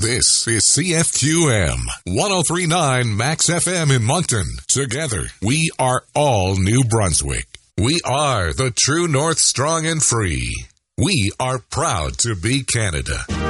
This is CFQM 1039 Max FM in Moncton. Together, we are all New Brunswick. We are the true North, strong and free. We are proud to be Canada.